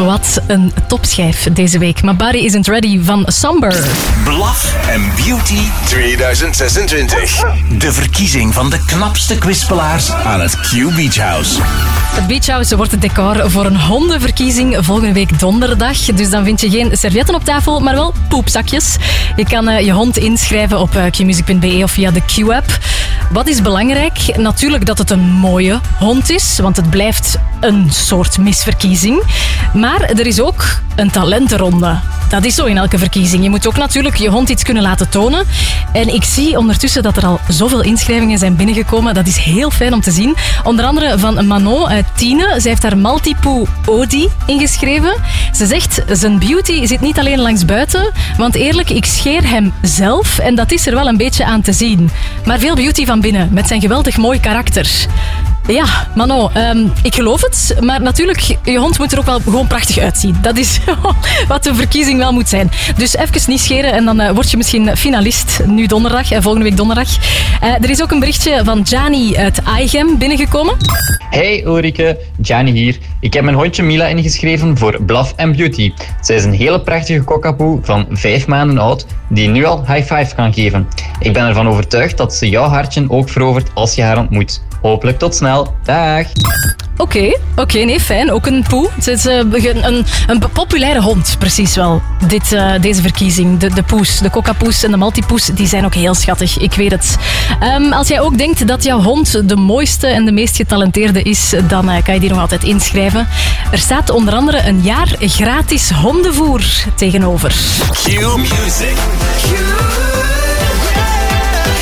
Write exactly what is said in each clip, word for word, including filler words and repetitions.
Wat een topschijf deze week. Maar Barry isn't ready van Somber. Bluff and Beauty tweeduizend zesentwintig. De verkiezing van de knapste kwispelaars aan het Q Beach House. Het Beach House wordt het decor voor een hondenverkiezing volgende week donderdag. Dus dan vind je geen servietten op tafel, maar wel poepzakjes. Je kan uh, je hond inschrijven op uh, q music punt b e of via de Q-app. Wat is belangrijk? Natuurlijk dat het een mooie hond is, want het blijft een soort misverkiezing. Maar er is ook een talentenronde. Dat is zo in elke verkiezing. Je moet ook natuurlijk je hond iets kunnen laten tonen. En ik zie ondertussen dat er al zoveel inschrijvingen zijn binnengekomen. Dat is heel fijn om te zien. Onder andere van Manon uit Tiene. Zij heeft haar Maltipoo Odi ingeschreven. Ze zegt, zijn beauty zit niet alleen langs buiten. Want eerlijk, ik scheer hem zelf. En dat is er wel een beetje aan te zien. Maar veel beauty van binnen, met zijn geweldig mooi karakter. Ja, Manon, um, ik geloof het. Maar natuurlijk, je hond moet er ook wel gewoon prachtig uitzien. Dat is wat de verkiezing wel moet zijn. Dus even niet scheren en dan uh, word je misschien finalist nu donderdag, en volgende week donderdag. Uh, er is ook een berichtje van Gianni uit Aigem binnengekomen. Hey Ulrike, Gianni hier. Ik heb mijn hondje Mila ingeschreven voor Bluff and Beauty. Zij is een hele prachtige cockapoo van vijf maanden oud, die nu al high five kan geven. Ik ben ervan overtuigd dat ze jouw hartje ook verovert als je haar ontmoet. Hopelijk tot snel. Dag. Oké, okay, oké, okay, nee, fijn. Ook een poe. Het is uh, een, een, een populaire hond, precies wel. Dit, uh, deze verkiezing. De, de poes, de cocapoes en de maltipoes, die zijn ook heel schattig. Ik weet het. Um, als jij ook denkt dat jouw hond de mooiste en de meest getalenteerde is, dan uh, kan je die nog altijd inschrijven. Er staat onder andere een jaar gratis hondenvoer tegenover. Q Music. Q.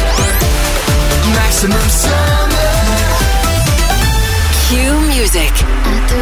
Maximum Summer. Q Music.